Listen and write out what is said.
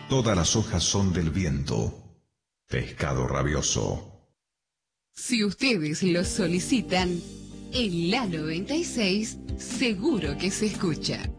Todas las hojas son del viento. Pescado rabioso. Si ustedes lo solicitan, en la 96 seguro que se escucha.